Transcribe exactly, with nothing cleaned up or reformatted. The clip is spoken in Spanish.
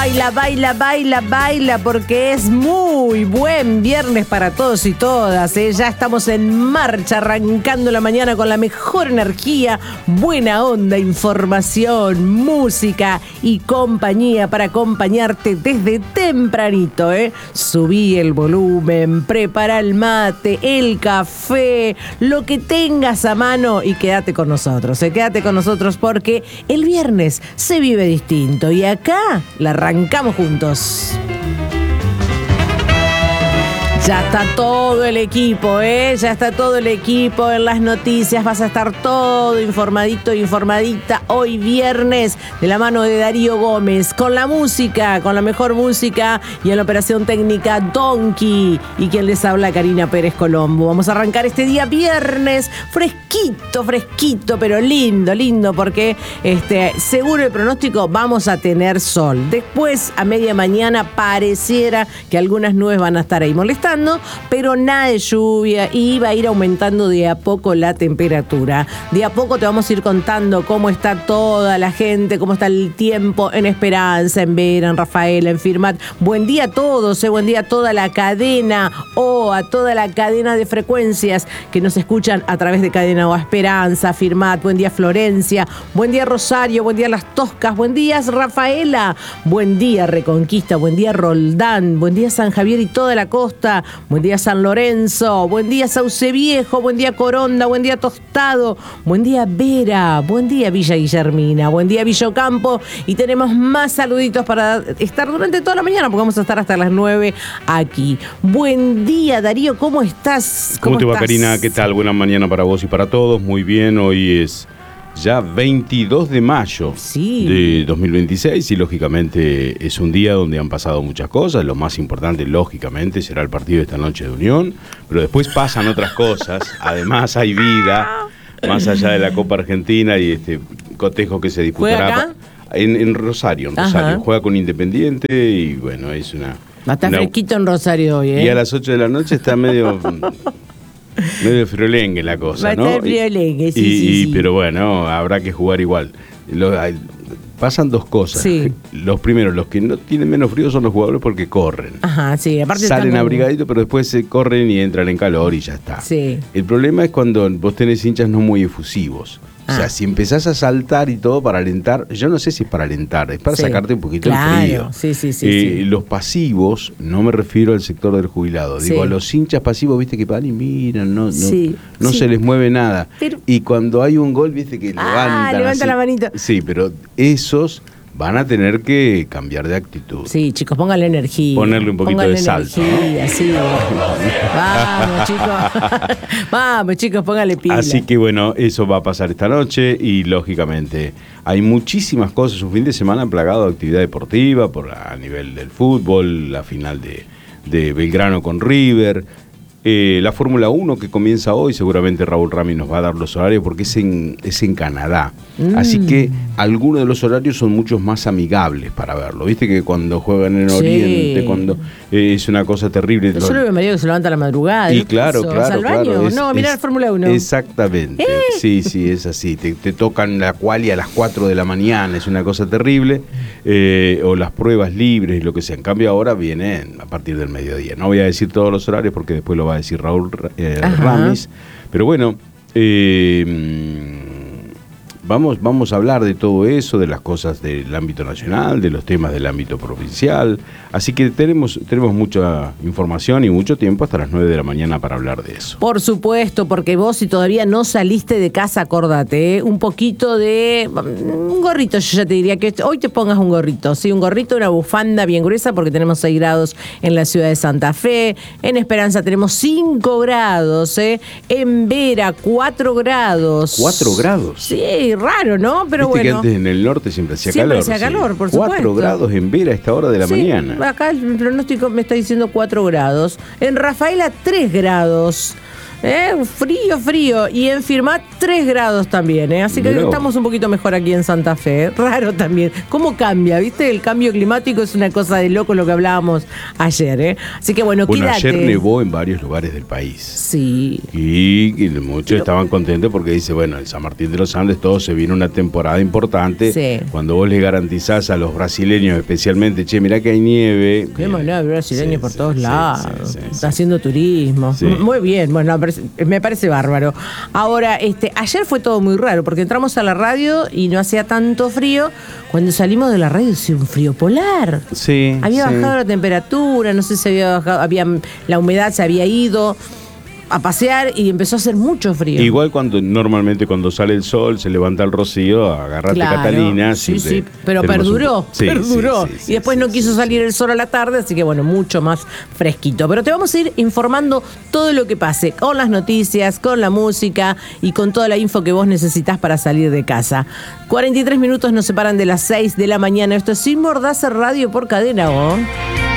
Baila, baila, baila, baila, porque es muy buen viernes para todos y todas, ¿eh? Ya estamos en marcha, arrancando la mañana con la mejor energía, buena onda, información, música y compañía para acompañarte desde tempranito, ¿eh? Subí el volumen, prepara el mate, el café, lo que tengas a mano y quédate con nosotros, ¿eh? Quédate con nosotros porque el viernes se vive distinto y acá la arrancamos juntos. Ya está todo el equipo, ¿eh? Ya está todo el equipo en las noticias. Vas a estar todo informadito, informadita. Hoy viernes, de la mano de Darío Gómez. Con la música, con la mejor música. Y en la operación técnica, Donkey. Y quien les habla, Karina Pérez Colombo. Vamos a arrancar este día viernes. Fresquito, fresquito, pero lindo, lindo. Porque este, según el pronóstico, vamos a tener sol. Después, a media mañana, pareciera que algunas nubes van a estar ahí molestando, pero nada de lluvia y va a ir aumentando de a poco la temperatura. De a poco te vamos a ir contando cómo está toda la gente, cómo está el tiempo en Esperanza, en Vera, en Rafaela, en Firmat. Buen día a todos, eh, buen día a toda la cadena o a toda la cadena de frecuencias que nos escuchan a través de Cadena O, Esperanza, Firmat. Buen día Florencia, buen día Rosario, buen día Las Toscas, buen día Rafaela, buen día Reconquista, buen día Roldán, buen día San Javier y toda la costa. Buen día San Lorenzo, buen día Sauce Viejo, buen día Coronda, buen día Tostado, buen día Vera, buen día Villa Guillermina, buen día Villocampo y tenemos más saluditos para estar durante toda la mañana porque vamos a estar hasta las nueve aquí. Buen día Darío, ¿cómo estás? ¿Cómo, ¿Cómo te estás? va Karina? ¿Qué tal? Buena mañana para vos y para todos. Muy bien, hoy es ya veintidós de mayo sí. de dos mil veintiséis y lógicamente es un día donde han pasado muchas cosas. Lo más importante lógicamente será el partido de esta noche de Unión, pero después pasan otras cosas. Además hay vida más allá de la Copa Argentina y este cotejo que se disputará en, en Rosario, en Rosario. Ajá. Juega con Independiente y bueno, es una... Va a estar una... fresquito en Rosario hoy, ¿eh? Y a las ocho de la noche está medio... medio friolengue la cosa, ¿no? Va a estar friolengue, sí, y, sí, y, sí. Pero bueno, habrá que jugar igual. Lo, hay, pasan dos cosas. Sí. Los primeros, los que no tienen menos frío son los jugadores porque corren. Ajá, sí. Aparte salen como... abrigaditos, pero después se corren y entran en calor y ya está. Sí. El problema es cuando vos tenés hinchas no muy efusivos. O sea, ah. si empezás a saltar y todo para alentar, yo no sé si es para alentar, es para sí. sacarte un poquito claro. el frío. Sí, sí, sí, eh, sí. Los pasivos, no me refiero al sector del jubilado, digo, sí. a los hinchas pasivos, viste, que van y miran, no, no, sí, no sí. se les mueve nada. Pero... Y cuando hay un gol, viste, que ah, levantan levanta así. la manito. Sí, pero esos... van a tener que cambiar de actitud. Sí, chicos, pónganle energía. Ponerle un poquito pónganle de salto, energía, ¿no? Sí. Vamos, chicos. Vamos, chicos, pónganle pila. Así que bueno, eso va a pasar esta noche y lógicamente hay muchísimas cosas. Un fin de semana plagado de actividad deportiva por a nivel del fútbol, la final de, de Belgrano con River. Eh, la Fórmula uno que comienza hoy, seguramente Raúl Rami nos va a dar los horarios porque es en, es en Canadá. Mm. Así que algunos de los horarios son muchos más amigables para verlo. Viste que cuando juegan en sí. Oriente, cuando eh, es una cosa terrible. Yo lo veo María que se levanta a la madrugada. Y claro, claro, ¿Vas al baño? claro. Es, no, mirar la Fórmula uno. Exactamente. ¿Eh? Sí, sí, es así. Te, te tocan la quali a las cuatro de la mañana, es una cosa terrible. Eh, o las pruebas libres, lo que sea. En cambio ahora vienen a partir del mediodía. No voy a decir todos los horarios porque después lo va a decir Raúl eh, Ramis, pero bueno, eh, vamos, vamos a hablar de todo eso, de las cosas del ámbito nacional, de los temas del ámbito provincial, así que tenemos, tenemos mucha información y mucho tiempo hasta las nueve de la mañana para hablar de eso. Por supuesto, porque vos si todavía no saliste de casa, acordate, ¿eh? un poquito de un gorrito, yo ya te diría que hoy te pongas un gorrito, sí, un gorrito, una bufanda bien gruesa porque tenemos seis grados en la ciudad de Santa Fe, en Esperanza tenemos cinco grados, ¿eh? En Vera cuatro grados. ¿cuatro grados? Sí, raro, ¿no? Pero Viste bueno. que antes en el norte siempre hacía siempre calor. Siempre hacía calor, sí. por supuesto. cuatro grados en Vera a esta hora de la sí, mañana. Acá el pronóstico me está diciendo cuatro grados. En Rafaela tres grados. ¿Eh? Frío, frío. Y en Firmat tres grados también, ¿eh? Así que Mirá. estamos un poquito mejor aquí en Santa Fe. ¿eh? Raro también. ¿Cómo cambia? ¿Viste? El cambio climático es una cosa de loco, lo que hablábamos ayer, ¿eh? Así que bueno, Bueno, quédate. ayer nevó en varios lugares del país. Sí. Y, y muchos estaban contentos porque dice, bueno, el San Martín de los Andes, todo se viene una temporada importante. Sí. Cuando vos le garantizás a los brasileños especialmente, che, mirá que hay nieve. Qué manera de brasileños Sí, por sí, todos sí, lados. sí, sí, sí. Está haciendo turismo. Sí. Muy bien, bueno, me parece, me parece bárbaro. Ahora, este, ayer fue todo muy raro porque entramos a la radio y no hacía tanto frío. Cuando salimos de la radio hacía un frío polar. Sí. Había sí. bajado la temperatura, no sé si había bajado, había, la humedad se había ido a pasear y empezó a hacer mucho frío. Igual cuando normalmente cuando sale el sol, se levanta el rocío, agarrate Claro, Catalina. sí, siempre sí, pero tenemos perduró, un- sí, perduró. sí, sí, sí, y después sí, no sí, quiso sí, salir sí. el sol a la tarde, así que bueno, mucho más fresquito. Pero te vamos a ir informando todo lo que pase, con las noticias, con la música y con toda la info que vos necesitas para salir de casa. cuarenta y tres minutos nos separan de las seis de la mañana. Esto es Sin Mordaza Radio por Cadena O.